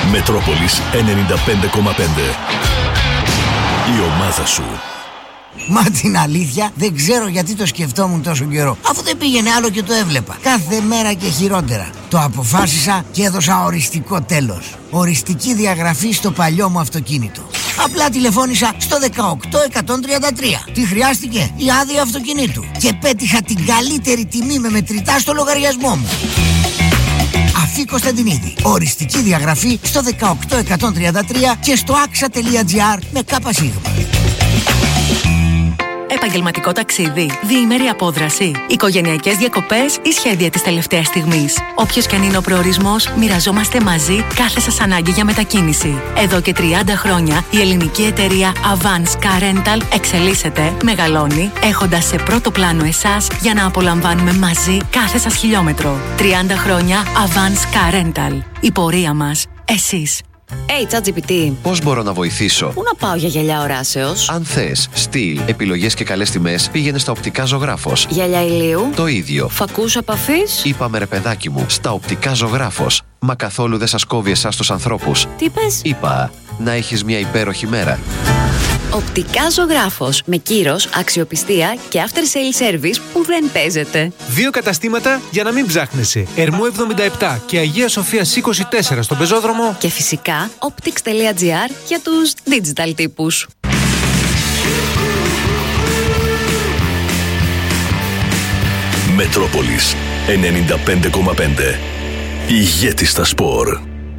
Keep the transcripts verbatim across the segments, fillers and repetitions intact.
Μετρόπολης ενενήντα πέντε κόμμα πέντε. Η ομάδα σου. Μα την αλήθεια δεν ξέρω γιατί το σκεφτόμουν τόσο καιρό, αφού δεν πήγαινε άλλο και το έβλεπα κάθε μέρα και χειρότερα. Το αποφάσισα και έδωσα οριστικό τέλος. Οριστική διαγραφή στο παλιό μου αυτοκίνητο. Απλά τηλεφώνησα στο δεκαοκτώ εκατόν τριάντα τρία. Τι χρειάστηκε? Η άδεια αυτοκινήτου. Και πέτυχα την καλύτερη τιμή με μετρητά στο λογαριασμό μου. Αφή Κωνσταντινίδη. Οριστική διαγραφή στο δεκαοκτώ εκατόν τριάντα τρία και στο άξα τελεία τζι άρ με κάπα σίγμα. Επαγγελματικό ταξίδι, διήμερη απόδραση, οικογενειακές διακοπές ή σχέδια της τελευταίας στιγμής. Όποιος και αν είναι ο προορισμός, μοιραζόμαστε μαζί κάθε σας ανάγκη για μετακίνηση. Εδώ και τριάντα χρόνια η ελληνική εταιρεία Avance Car Rental εξελίσσεται, μεγαλώνει, έχοντας σε πρώτο πλάνο εσάς για να απολαμβάνουμε μαζί κάθε σας χιλιόμετρο. τριάντα χρόνια Avance Car Rental. Η πορεία μας, εσείς. Hey, ChatGPT. Πώς μπορώ να βοηθήσω? Πού να πάω για γυαλιά οράσεως? Αν θες στυλ, επιλογές και καλές τιμές, πήγαινε στα Οπτικά Ζωγράφος. Γυαλιά ηλίου? Το ίδιο. Φακούς επαφής? Είπαμε ρε παιδάκι μου, στα Οπτικά Ζωγράφος. Μα καθόλου δεν σας κόβει εσάς τους ανθρώπους. Τι είπες? Είπα, να έχεις μια υπέροχη μέρα. Οπτικά Ζωγράφος. Με κύρος, αξιοπιστία και after sale service που δεν παίζεται. Δύο καταστήματα για να μην ψάχνεσαι. Ερμού εβδομήντα επτά και Αγία Σοφίας είκοσι τέσσερα στον Πεζόδρομο. Και φυσικά optix τελεία τζι άρ για τους digital τύπους. Μετρόπολης ενενήντα πέντε κόμμα πέντε. Ηγέτης στα σπορ.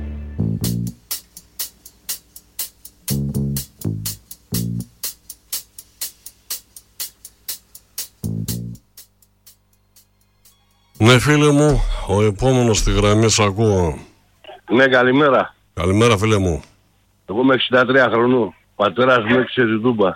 Ναι, φίλε μου, ο επόμενος στη γραμμή σ' ακούω. Ναι, καλημέρα. Καλημέρα, φίλε μου. Εγώ είμαι εξήντα τρία χρονών. Πατέρας μου έξι στη Δούμπα.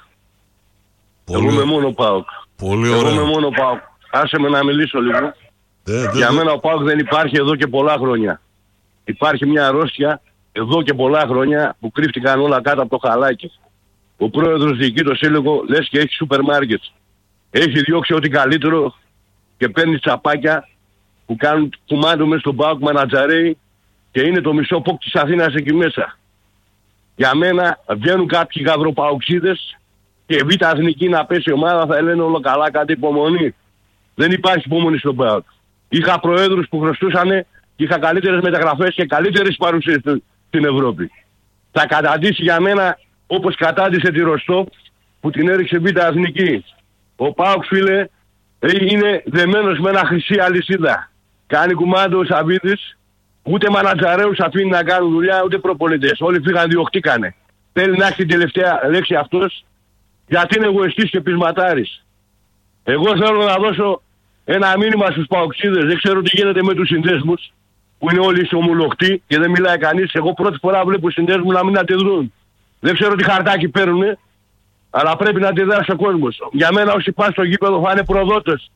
Εγώ είμαι μόνο ΠΑΟΚ. Πολύ Εγώ ωραία. είμαι μόνο ΠΑΟΚ. Άσε με να μιλήσω λίγο. Δε, δε, Για δε. μένα ο ΠΑΟΚ δεν υπάρχει εδώ και πολλά χρόνια. Υπάρχει μια αρρώστια εδώ και πολλά χρόνια που κρύφτηκαν όλα κάτω από το χαλάκι. Ο πρόεδρος διοικεί το σύλλογο, λες και έχει σούπερ μάρκετ. Έχει διώξει ό,τι καλύτερο και παίρνει τσαπάκια που κάνουν κουμάντο μέσα στον ΠΑΟΚ, μανατζαρέοι, και είναι το μισό πόκ της Αθήνας εκεί μέσα. Για μένα βγαίνουν κάποιοι γαβροπαοξίδες και β' εθνική να πέσει ομάδα θα λένε όλο καλά, κάτι υπομονή. Δεν υπάρχει υπομονή στον ΠΑΟΚ. Είχα προέδρους που χρωστούσαν και είχα καλύτερες μεταγραφές και καλύτερες παρουσίες στην Ευρώπη. Θα καταντήσει για μένα όπως κατάντησε τη Ροστόφ που την έριξε β' εθνική. Ο ΠΑΟΚ, φίλε, είναι δεμένος με ένα χρυσή αλυσίδα. Κάνει κουμάντο ο Σαββίδης, ούτε μανατζαρέους αφήνει να κάνουν δουλειά, ούτε προπονητές. Όλοι φύγαν, διωχτήκανε. Θέλει να έχει την τελευταία λέξη αυτός, γιατί είναι εγωιστής και πεισματάρης. Εγώ θέλω να δώσω ένα μήνυμα στους παοξίδες. Δεν ξέρω τι γίνεται με τους συνδέσμους, που είναι όλοι ισομουλοχτοί και δεν μιλάει κανείς. Εγώ πρώτη φορά βλέπω συνδέσμους να μην αντιδρούν. Δεν ξέρω τι χαρτάκι παίρνουνε, αλλά πρέπει να αντιδράσει ο κόσμος. Για μένα όσοι πάνε στο γήπεδο θα είναι προδότες.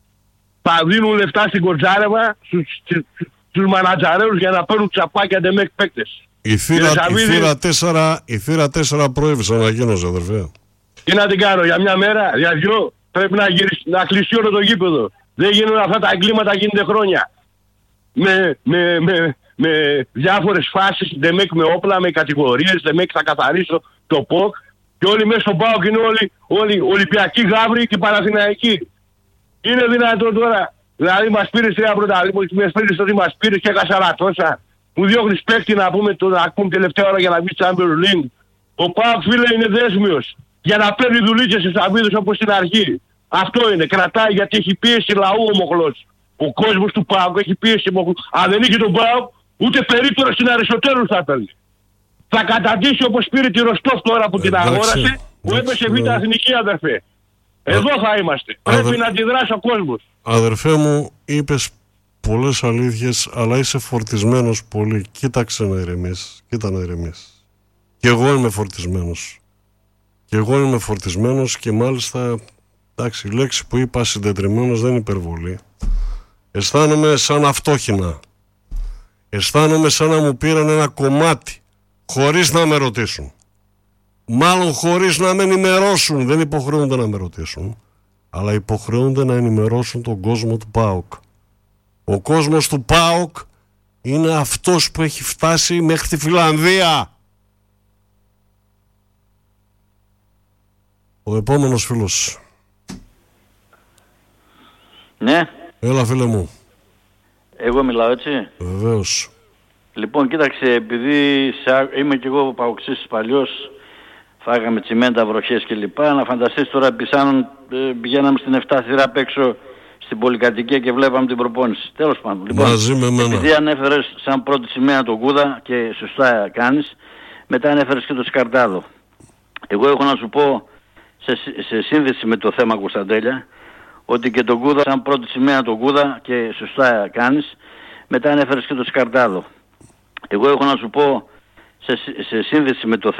Θα δίνουν λεφτά στην Κοντζάρεβα στους, στους μανατζαρέους για να παίρνουν τσαπάκια ντεμεκ παίκτες. Η θύρα, η θύρα τέσσερα, η θύρα τέσσερα προέβησε να γίνωσε, αδερφέ. Τι να την κάνω, για μια μέρα, για δυο, πρέπει να, γυρισ... να κλειστεί όλο το γήπεδο. Δεν γίνουν αυτά τα εγκλήματα, γίνεται χρόνια. Με, με, με, με διάφορες φάσεις, ντεμεκ με όπλα, με κατηγορίες, ντεμεκ θα καθαρίσω το ΠΟΚ. Και όλοι μέσα στον ΠΑΟΚ είναι όλοι, όλοι Ολυμπιακοί γάβροι και Παναθηναϊκοί. Είναι δυνατόν τώρα, δηλαδή μας πήρες τρία πρωταθλήματα, μας πήρες ότι μας πήρες και έκασα τόσα. Μου διώχνεις παίκτη να πούμε το να ακούμε τελευταία ώρα για να βγει Champions League. Ο ΠΑΟΚ, φίλε, είναι δέσμιος για να παίρνει δουλίτσες στους Σαββίδους όπως στην αρχή. Αυτό είναι, κρατάει γιατί έχει πίεση λαού ο Μοχλός. Ο κόσμος του ΠΑΟΚ έχει πίεση Μοχλός. Αν δεν είχε τον ΠΑΟΚ, ούτε περίπτωρα στην Αριστοτέλου θα παίρνει. Θα καταντήσει όπως πήρε τη Ροστόφ τώρα που την εντάξει, αγόρασε, που έπεσε β' εθνική, αδερφέ. Εδώ θα είμαστε. Αδε... Πρέπει να αντιδράσει ο κόσμος. Αδερφέ μου, είπες πολλές αλήθειες, αλλά είσαι φορτισμένος πολύ. Κοίταξε να ηρεμείς. Κοίτα να ηρεμείς. Και εγώ είμαι φορτισμένος. Και εγώ είμαι φορτισμένος και μάλιστα, εντάξει, η λέξη που είπα συντετριμμένος δεν είναι υπερβολή. Αισθάνομαι σαν αυτόχυνα. Αισθάνομαι σαν να μου πήραν ένα κομμάτι χωρίς να με ρωτήσουν. Μάλλον χωρίς να με ενημερώσουν. Δεν υποχρεούνται να με ρωτήσουν, αλλά υποχρεούνται να ενημερώσουν τον κόσμο του ΠΑΟΚ. Ο κόσμος του ΠΑΟΚ είναι αυτός που έχει φτάσει μέχρι τη Φιλανδία. Ο επόμενος φίλος. Ναι. Έλα φίλε μου. Εγώ μιλάω έτσι. Βεβαίως. Λοιπόν, κοίταξε, επειδή είμαι κι εγώ παοξής παλιός, φάγαμε τσιμέντα, βροχές κλπ. Να φανταστείς τώρα πιθανόν πηγαίναμε στην εφτά θύρα απ' έξω στην πολυκατοικία και βλέπαμε την προπόνηση. Τέλος πάντων. Λοιπόν, μαζί με μένα. Επειδή ανέφερες σαν πρώτη σημαία τον Κούδα και σωστά κάνεις, μετά ανέφερες και τον Σκαρντάδο. Εγώ έχω να σου πω σε, σε σύνδεση με το θέμα Κωνσταντέλια, ότι και τον Κούδα σαν πρώτη σημαία τον Κούδα και σωστά κάνεις, μετά ανέφερες και τον Σκαρντάδο. Εγώ έχω να σου πω σε, σε σύνδεση με το θέμα